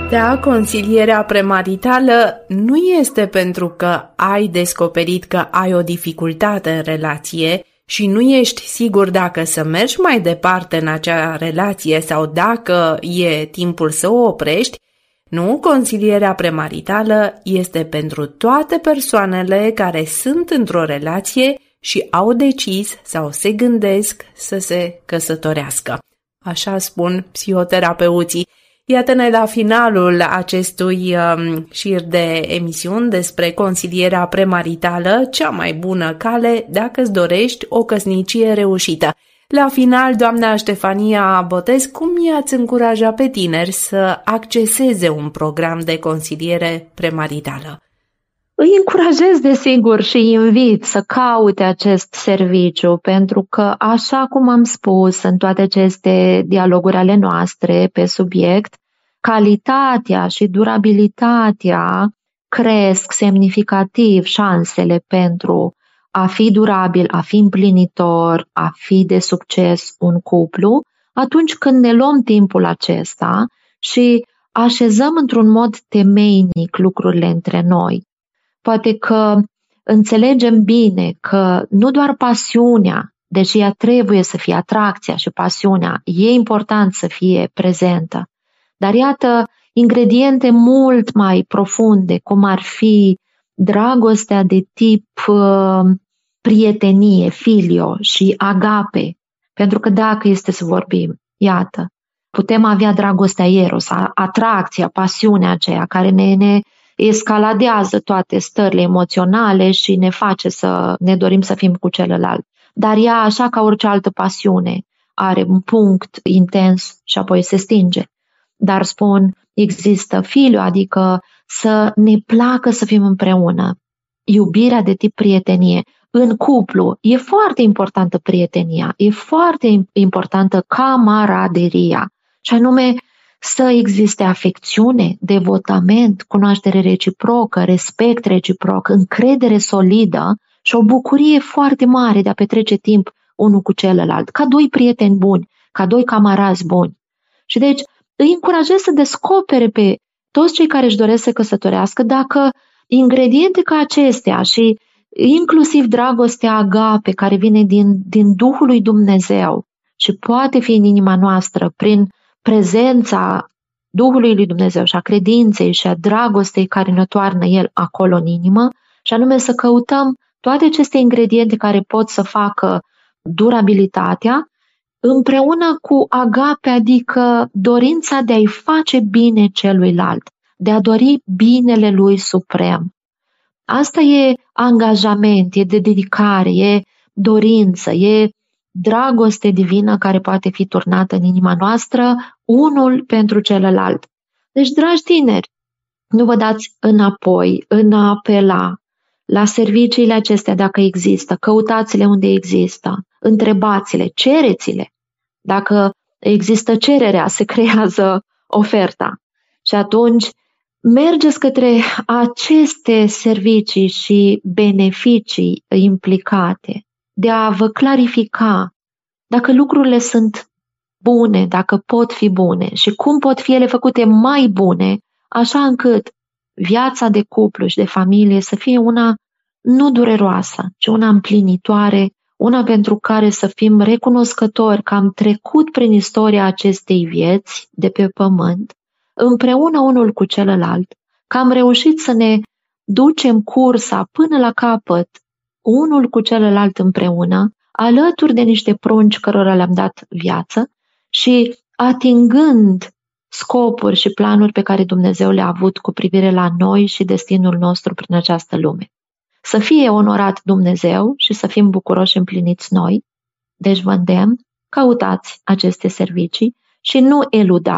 Da, consilierea premaritală nu este pentru că ai descoperit că ai o dificultate în relație și nu ești sigur dacă să mergi mai departe în acea relație sau dacă e timpul să o oprești. Nu, consilierea premaritală este pentru toate persoanele care sunt într-o relație și au decis sau se gândesc să se căsătorească. Așa spun psihoterapeuții. Iată-ne la finalul acestui șir de emisiuni despre consilierea premaritală, cea mai bună cale dacă îți dorești o căsnicie reușită. La final, doamna Ștefania Botez, cum i-ați încuraja pe tineri să acceseze un program de consiliere premaritală? Îi încurajez, desigur, și îi invit să caute acest serviciu, pentru că, așa cum am spus în toate aceste dialoguri ale noastre pe subiect, calitatea și durabilitatea cresc semnificativ șansele pentru a fi durabil, a fi împlinitor, a fi de succes un cuplu, atunci când ne luăm timpul acesta și așezăm într-un mod temeinic lucrurile între noi. Poate că înțelegem bine că nu doar pasiunea, deși ea trebuie să fie atracția și pasiunea, e important să fie prezentă, dar iată ingrediente mult mai profunde, cum ar fi dragostea de tip prietenie, filio și agape. Pentru că dacă este să vorbim, iată, putem avea dragostea eros, atracția, pasiunea aceea care ne escaladează toate stările emoționale și ne face să ne dorim să fim cu celălalt. Dar ea, așa ca orice altă pasiune, are un punct intens și apoi se stinge. Dar spun, există filio, adică să ne placă să fim împreună. Iubirea de tip prietenie. În cuplu e foarte importantă prietenia, e foarte importantă camaraderia. Și anume să existe afecțiune, devotament, cunoaștere reciprocă, respect reciproc, încredere solidă și o bucurie foarte mare de a petrece timp unul cu celălalt, ca doi prieteni buni, ca doi camarazi buni. Și deci îi încurajez să descopere pe toți cei care își doresc să căsătorească dacă ingrediente ca acestea și inclusiv dragostea agape care vine din Duhul lui Dumnezeu și poate fi în inima noastră prin prezența Duhului lui Dumnezeu și a credinței și a dragostei care ne toarnă El acolo în inimă, și anume să căutăm toate aceste ingrediente care pot să facă durabilitatea împreună cu agape, adică dorința de a-i face bine celuilalt, de a dori binele lui suprem. Asta e angajament, e dedicare, e dorință, e dragoste divină care poate fi turnată în inima noastră, unul pentru celălalt. Deci, dragi tineri, nu vă dați înapoi în a apela la serviciile acestea dacă există, căutați-le unde există, întrebați-le, cereți-le. Dacă există cererea, se creează oferta. Și atunci mergeți către aceste servicii și beneficii implicate de a vă clarifica dacă lucrurile sunt bune, dacă pot fi bune și cum pot fi ele făcute mai bune, așa încât viața de cuplu și de familie să fie una nu dureroasă, ci una împlinitoare, una pentru care să fim recunoscători că am trecut prin istoria acestei vieți de pe pământ, împreună unul cu celălalt, că am reușit să ne ducem cursa până la capăt, unul cu celălalt împreună, alături de niște prunci cărora le-am dat viață și atingând scopuri și planuri pe care Dumnezeu le-a avut cu privire la noi și destinul nostru prin această lume. Să fie onorat Dumnezeu și să fim bucuroși și împliniți noi. Deci vă îndemn, căutați aceste servicii și nu eludați